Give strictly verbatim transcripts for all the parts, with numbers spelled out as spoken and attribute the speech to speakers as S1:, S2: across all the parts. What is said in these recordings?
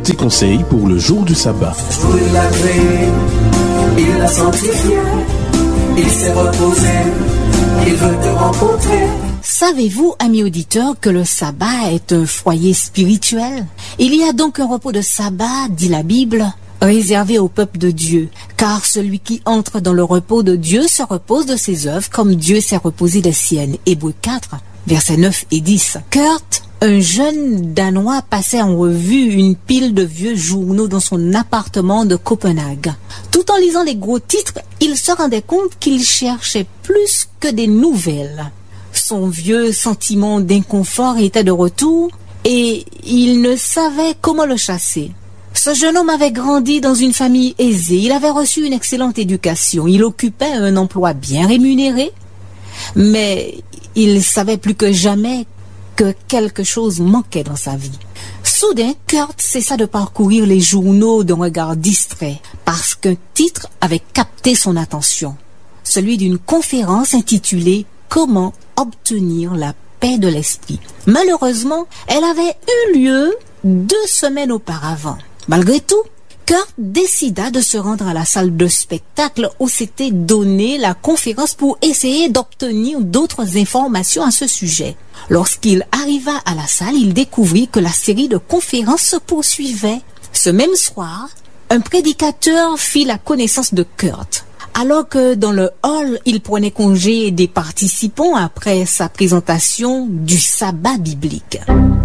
S1: Petit conseil pour le jour du sabbat.
S2: Il l'a créé, il l'a sanctifié, il s'est reposé, il veut te rencontrer.
S3: Savez-vous, amis auditeurs, que le sabbat est un foyer spirituel? Il y a donc un repos de sabbat, dit la Bible, réservé au peuple de Dieu, car celui qui entre dans le repos de Dieu se repose de ses œuvres comme Dieu s'est reposé des siennes. Hébreux quatre, versets neuf et dix. Kurt, un jeune Danois, passait en revue une pile de vieux journaux dans son appartement de Copenhague. Tout en lisant les gros titres, il se rendait compte qu'il cherchait plus que des nouvelles. Son vieux sentiment d'inconfort était de retour et il ne savait comment le chasser. Ce jeune homme avait grandi dans une famille aisée, il avait reçu une excellente éducation, il occupait un emploi bien rémunéré, mais il savait plus que jamais que quelque chose manquait dans sa vie. Soudain, Kurt cessa de parcourir les journaux d'un regard distrait parce qu'un titre avait capté son attention, celui d'une conférence intitulée « Comment obtenir la paix de l'esprit ». Malheureusement, elle avait eu lieu deux semaines auparavant. Malgré tout, Kurt décida de se rendre à la salle de spectacle où s'était donnée la conférence pour essayer d'obtenir d'autres informations à ce sujet. Lorsqu'il arriva à la salle, il découvrit que la série de conférences se poursuivait. Ce même soir, un prédicateur fit la connaissance de Kurt. Alors que dans le hall, il prenait congé des participants après sa présentation du sabbat biblique.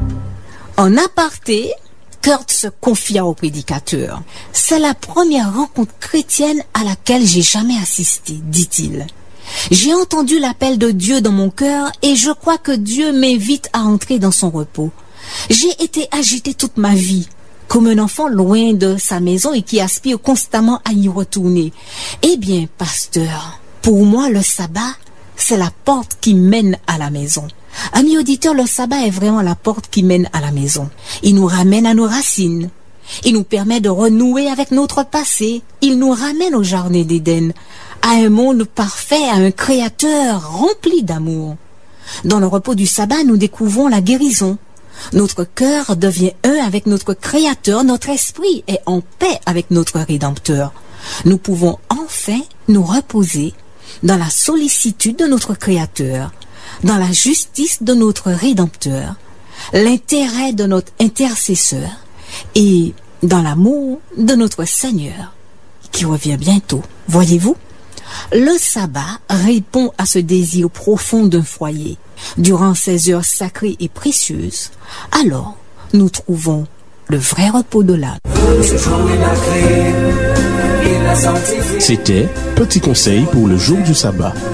S3: En aparté, Kurt se confia au prédicateur. « C'est la première rencontre chrétienne à laquelle j'ai jamais assisté, dit-il. J'ai entendu l'appel de Dieu dans mon cœur et je crois que Dieu m'invite à entrer dans son repos. J'ai été agité toute ma vie, comme un enfant loin de sa maison et qui aspire constamment à y retourner. Eh bien, pasteur, pour moi, le sabbat, c'est la porte qui mène à la maison. Amis auditeurs, le sabbat est vraiment la porte qui mène à la maison. Il nous ramène à nos racines. Il nous permet de renouer avec notre passé. Il nous ramène au jardin d'Éden, à un monde parfait, à un créateur rempli d'amour. Dans le repos du sabbat, nous découvrons la guérison. Notre cœur devient un avec notre créateur, notre esprit est en paix avec notre rédempteur. Nous pouvons enfin nous reposer dans la sollicitude de notre créateur, dans la justice de notre Rédempteur, l'intérêt de notre intercesseur et dans l'amour de notre Seigneur, qui revient bientôt. Voyez-vous, le sabbat répond à ce désir profond d'un foyer. Durant ces heures sacrées et précieuses, alors nous trouvons le vrai repos de l'âme.
S1: C'était Petit conseil pour le jour du sabbat.